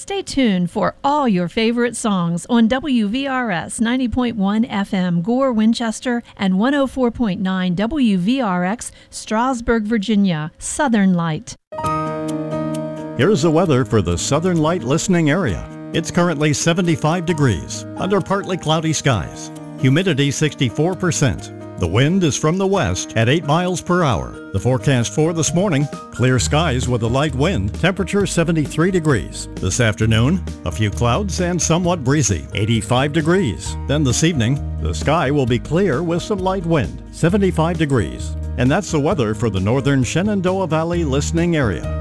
Stay tuned for all your favorite songs on WVRS 90.1 FM Gore, Winchester, and 104.9 WVRX Strasburg, Virginia. Southern Light. Here's the weather for the Southern Light listening area. It's currently 75 degrees under partly cloudy skies. Humidity 64%. The wind is from the west at 8 miles per hour. The forecast for this morning, clear skies with a light wind, temperature 73 degrees. This afternoon, a few clouds and somewhat breezy, 85 degrees. Then this evening, the sky will be clear with some light wind, 75 degrees. And that's the weather for the northern Shenandoah Valley listening area.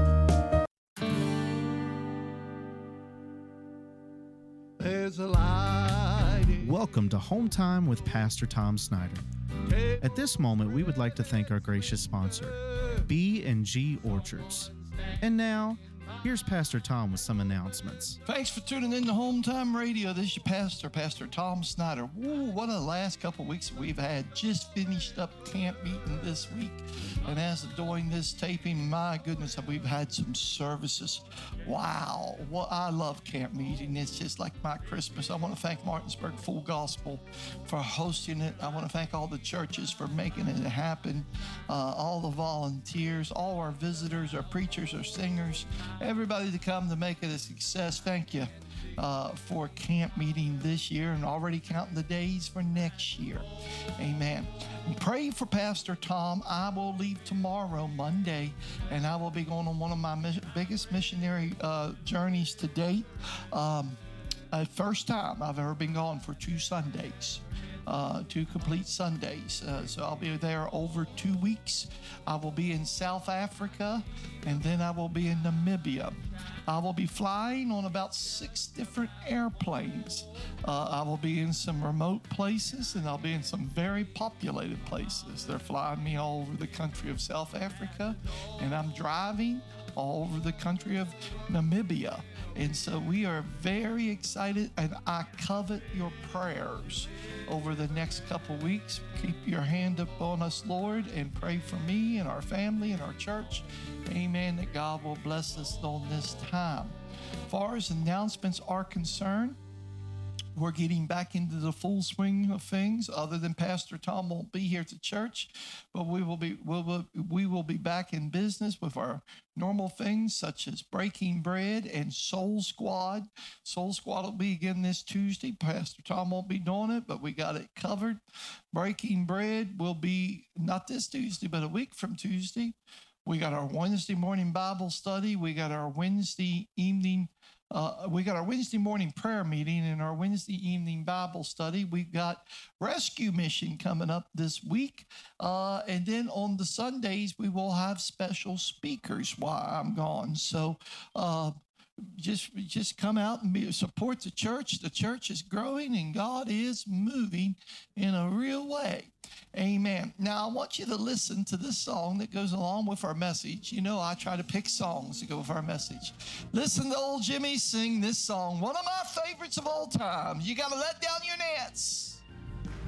Welcome to Home Time with Pastor Tom Snyder. At this moment, we would like to thank our gracious sponsor, B&G Orchards. And now, here's Pastor Tom with some announcements. Thanks for tuning in to Home Time Radio. This is your pastor, Pastor Tom Snyder. Woo, what a last couple of weeks we've had. Just finished up camp meeting this week. And as of doing this taping, my goodness, we've had some services. Wow. Well, I love camp meeting. It's just like my Christmas. I want to thank Martinsburg Full Gospel for hosting it. I want to thank all the churches for making it happen. All the volunteers, all our visitors, our preachers, our singers, everybody to come to make it a success. Thank you for camp meeting this year and already counting the days for next year. Amen. And pray for Pastor Tom. I will leave tomorrow, Monday, and I will be going on one of my biggest missionary journeys to date. First time I've ever been gone for 2 Sundays. 2 complete Sundays. So I'll be there over 2 weeks. I will be in South Africa, and then I will be in Namibia. I will be flying on about 6 different airplanes. I will be in some remote places, and I'll be in some very populated places. They're flying me all over the country of South Africa, and I'm driving all over the country of Namibia. And so we are very excited, and I covet your prayers over the next couple weeks. Keep your hand up on us, Lord, and pray for me and our family and our church. Amen, that God will bless us on this time. As far as announcements are concerned, we're getting back into the full swing of things. Other than Pastor Tom won't be here to church, but we will be back in business with our normal things such as Breaking Bread and Soul Squad. Soul Squad will be again this Tuesday. Pastor Tom won't be doing it, but we got it covered. Breaking Bread will be not this Tuesday, but a week from Tuesday. We got our Wednesday morning Bible study. We got our Wednesday evening we got our Wednesday morning prayer meeting and our Wednesday evening Bible study. We've got Rescue Mission coming up this week. And then on the Sundays, we will have special speakers while I'm gone. So just come out and support the church. The church is growing and God is moving in a real way. Amen. Now, I want you to listen to this song that goes along with our message. You know, I try to pick songs to go with our message. Listen to old Jimmy sing this song, one of my favorites of all time. You got to let down your nets.